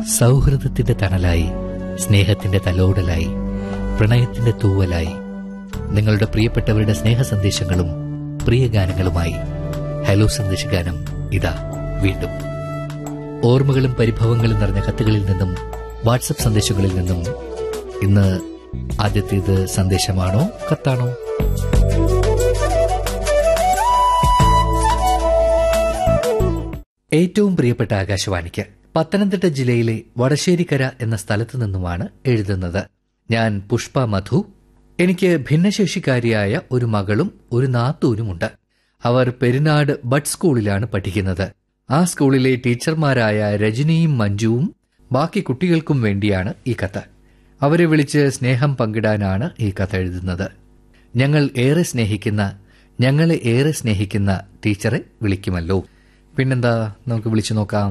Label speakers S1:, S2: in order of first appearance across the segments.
S1: സൗഹൃദത്തിന്റെ തണലായി, സ്നേഹത്തിന്റെ തലോടലായി, പ്രണയത്തിന്റെ തൂവലായി, നിങ്ങളുടെ പ്രിയപ്പെട്ടവരുടെ സ്നേഹ സന്ദേശങ്ങളും പ്രിയ ഗാനങ്ങളുമായി ഹലോ സന്ദേശഗാനം ഇതാ വീണ്ടും. ഓർമ്മകളും പരിഭവങ്ങളും നിറഞ്ഞ കത്തുകളിൽ നിന്നും വാട്സപ്പ് സന്ദേശങ്ങളിൽ നിന്നും ഇന്ന് ആദ്യത്തേത് സന്ദേശമാണോ കത്താണോ? ഏറ്റവും പ്രിയപ്പെട്ട ആകാശവാണിക്ക് പത്തനംതിട്ട ജില്ലയിലെ വടശ്ശേരിക്കര എന്ന സ്ഥലത്തു നിന്നുമാണ് എഴുതുന്നത്. ഞാൻ പുഷ്പ മധു. എനിക്ക് ഭിന്നശേഷിക്കാരിയായ ഒരു മകളും ഒരു നാത്തൂനുമുണ്ട്. അവർ പെരിനാട് ബഡ് സ്കൂളിലാണ് പഠിക്കുന്നത്. ആ സ്കൂളിലെ ടീച്ചർമാരായ രജനിയും മഞ്ജുവും ബാക്കി കുട്ടികൾക്കും വേണ്ടിയാണ് ഈ കത്ത്. അവരെ വിളിച്ച് സ്നേഹം പങ്കിടാനാണ് ഈ കത്ത് എഴുതുന്നത്. ഞങ്ങളെ ഏറെ സ്നേഹിക്കുന്ന ടീച്ചറെ വിളിക്കുമല്ലോ. പിന്നെന്താ, നമുക്ക് വിളിച്ചു നോക്കാം.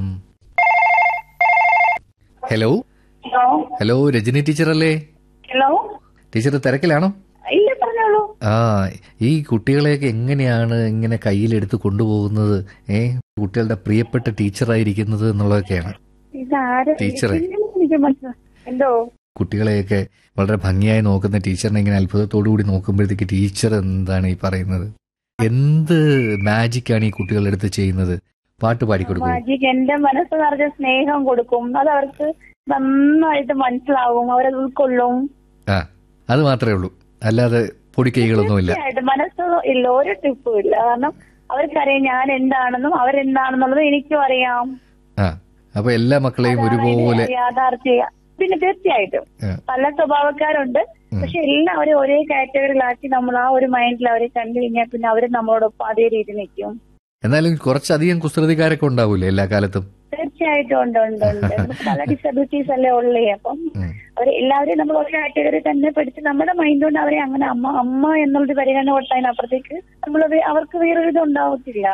S1: ഹലോ ഹലോ, രജനി ടീച്ചർ അല്ലേ?
S2: Hello
S1: teacher തിരക്കിലാണോ?
S2: ഇല്ല, പറഞ്ഞോളൂ.
S1: ഈ കുട്ടികളെയൊക്കെ എങ്ങനെയാണ് ഇങ്ങനെ കയ്യിലെടുത്ത് കൊണ്ടുപോകുന്നത്? കുട്ടികളുടെ പ്രിയപ്പെട്ട ടീച്ചറായിരിക്കുന്നത് എന്നുള്ളതൊക്കെയാണ്. ടീച്ചറെ,
S2: എന്തോ
S1: കുട്ടികളെയൊക്കെ വളരെ ഭംഗിയായി നോക്കുന്ന ടീച്ചറിനെ ഇങ്ങനെ അത്ഭുതത്തോടുകൂടി നോക്കുമ്പോഴത്തേക്ക് ടീച്ചർ എന്താണ് ഈ പറയുന്നത്? എന്ത് മാജിക്കാണ് ഈ കുട്ടികളെടുത്ത് ചെയ്യുന്നത്? പാട്ട് പാടിക്കൊടുക്കും.
S2: മാജിക് എന്റെ മനസ്സ് നിറഞ്ഞ സ്നേഹം കൊടുക്കും. അത് അവർക്ക് നന്നായിട്ട് മനസ്സിലാവും, അവരത് ഉൾക്കൊള്ളും.
S1: അത് മാത്രമേ ഉള്ളൂ, അല്ലാതെ പൊടിക്കൈകളൊന്നുമില്ല.
S2: മനസ്സ് ഇല്ല, ഒരു ടിപ്പും ഇല്ല. കാരണം അവർക്കറിയാം ഞാൻ എന്താണെന്നും അവരെന്താണെന്നുള്ളത് എനിക്കും അറിയാം.
S1: അപ്പൊ എല്ലാ മക്കളെയും ഒരുപോലെ
S2: യാഥാർത്ഥ്യ. പിന്നെ തീർച്ചയായിട്ടും പല സ്വഭാവക്കാരുണ്ട്, പക്ഷെ എല്ലാവരും ഒരേ കാറ്റഗറിയിലാക്കി നമ്മൾ ആ ഒരു മൈൻഡിൽ അവരെ കണ്ടു കഴിഞ്ഞാൽ പിന്നെ അവര് നമ്മളോടൊപ്പം അതേ രീതി നിൽക്കും.
S1: എന്നാലും കുറച്ചധികം കുസൃതിക്കാരൊക്കെ ഉണ്ടാവൂലേ എല്ലാ കാലത്തും?
S2: തീർച്ചയായിട്ടും ഉണ്ട്. പല ഡിസബിലിറ്റീസ് അല്ലേ ഉള്ളേ. അപ്പം അവർ എല്ലാവരെയും നമ്മൾ ഒരു കാറ്റഗറി തന്നെ പഠിച്ച് നമ്മുടെ മൈൻഡ് കൊണ്ട് അവരെ അങ്ങനെ അമ്മ എന്നുള്ളൊരു പരിഗണന കൊടുത്തതിനപ്പുറത്തേക്ക് അവർക്ക് വേറൊരു ഇത് ഉണ്ടാവത്തില്ല.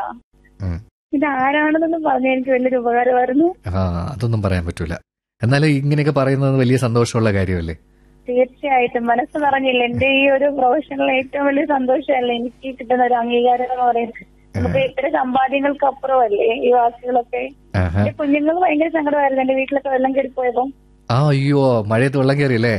S2: ഇത് ആരാണെന്നൊന്നും പറഞ്ഞാൽ എനിക്ക് വലിയൊരു ഉപകാരമായിരുന്നു.
S1: അതൊന്നും പറയാൻ പറ്റൂല. എന്നാലും ഇങ്ങനെയൊക്കെ പറയുന്നത് വലിയ സന്തോഷമുള്ള കാര്യമല്ലേ?
S2: തീർച്ചയായിട്ടും മനസ്സ് പറഞ്ഞില്ല. എന്റെ ഈ ഒരു പ്രൊഫഷണൽ ഏറ്റവും വലിയ സന്തോഷമല്ലേ എനിക്ക് കിട്ടുന്ന ഒരു അംഗീകാരം എന്ന് പറയുന്നത്. നമുക്ക് ഇത്തരം സമ്പാദ്യങ്ങൾക്ക് അപ്പുറമല്ലേ ഈ വാക്കുകളൊക്കെ. എന്റെ കുഞ്ഞുങ്ങൾ ഭയങ്കര സങ്കടമായിരുന്നു എന്റെ വീട്ടിലൊക്കെ വെള്ളം കയറിപ്പോയപ്പോ.
S1: അയ്യോ, മഴയത്ത് വെള്ളം കയറിയല്ലേ?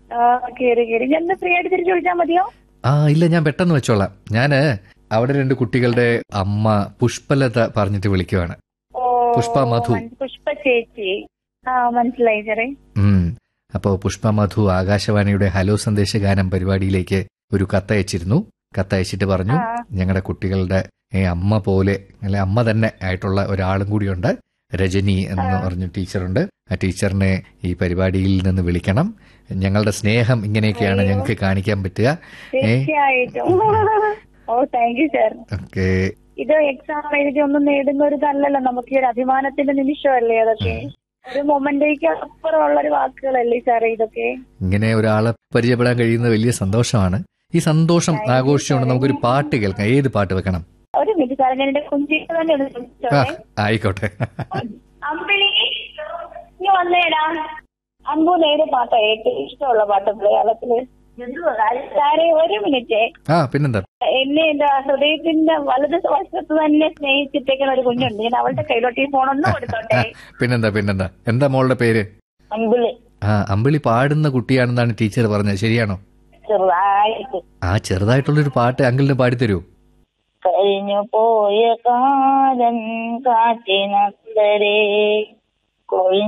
S2: കയറി. ഞാൻ ഫ്രീ ആയിട്ട് തിരിച്ചു വിളിച്ചാൽ മതിയോ?
S1: ഇല്ല, ഞാൻ പെട്ടെന്ന് വെച്ചോളാം. ഞാന് അവിടെ 2 കുട്ടികളുടെ അമ്മ പുഷ്പലത പറഞ്ഞിട്ട് വിളിക്കുവാണ്. പുഷ്പ മധു.
S2: പുഷ്പ ചേച്ചി. മനസ്സിലായി സാറേ.
S1: അപ്പോ പുഷ്പ മധു ആകാശവാണിയുടെ ഹലോ സന്ദേശഗാനം പരിപാടിയിലേക്ക് ഒരു കത്തയച്ചിരുന്നു. കത്തയച്ചിട്ട് പറഞ്ഞു, ഞങ്ങളുടെ കുട്ടികളുടെ അമ്മ പോലെ അല്ലെ അമ്മ തന്നെ ആയിട്ടുള്ള ഒരാളും കൂടിയുണ്ട്, രജനി എന്ന് പറഞ്ഞു ടീച്ചറുണ്ട്. ആ ടീച്ചറിനെ ഈ പരിപാടിയിൽ നിന്ന് വിളിക്കണം. ഞങ്ങളുടെ സ്നേഹം ഇങ്ങനെയൊക്കെയാണ് ഞങ്ങൾക്ക് കാണിക്കാൻ പറ്റുക. ഓക്കെ.
S2: ഇത് എക്സാം എഴുതി ഒന്നും നേടുന്ന ഒരു തല്ലല്ലോ, നമുക്ക് ഈ ഒരു അഭിമാനത്തിന്റെ നിമിഷമല്ലേ അതൊക്കെ. ഒരു മൊമെന്റേക്ക് അപ്പുറമുള്ള ഒരു വാക്കുകളല്ലേ സാറേ ഇതൊക്കെ.
S1: ഇങ്ങനെ ഒരാളെ പരിചയപ്പെടാൻ കഴിയുന്നത് വലിയ സന്തോഷമാണ്. ഈ സന്തോഷം ആഘോഷിച്ചുകൊണ്ട് നമുക്കൊരു പാട്ട് കേൾക്കാം. ഏത് പാട്ട് വെക്കണം?
S2: ഒരു മിനിറ്റ് സാറേ, ഞാൻ എന്റെ കുഞ്ഞിക്ക് തന്നെ
S1: ആയിക്കോട്ടെ.
S2: അമ്പിളി നീ വന്നേടാ. അമ്പൂന്ന് ഏത് പാട്ടാ ഏറ്റവും ഇഷ്ടമുള്ള പാട്ട് മലയാളത്തില്? സാറേ ഒരു മിനിറ്റ്.
S1: പിന്നെന്താ,
S2: എന്നെ എന്റെ ഹൃദയത്തിന്റെ വലത് വശത്ത് തന്നെ സ്നേഹിച്ചിട്ടേക്കുന്ന ഒരു കുഞ്ഞുണ്ട്. ഞാൻ അവളുടെ കയ്യിലോട്ട് ഈ ഫോണൊന്നും കൊടുത്തോട്ടെ.
S1: പിന്നെന്താ എന്താ മോളുടെ പേര്?
S2: അമ്പിളി.
S1: അമ്പിളി പാടുന്ന കുട്ടിയാണെന്നാണ് ടീച്ചർ പറഞ്ഞത്, ശരിയാണോ?
S2: ചെറുതായിട്ട്.
S1: ചെറുതായിട്ടുള്ളൊരു പാട്ട് അങ്കിളിന് പാടിത്തരൂ.
S2: കഴിഞ്ഞു പോയ കാലം കാറ്റിനത്തരേ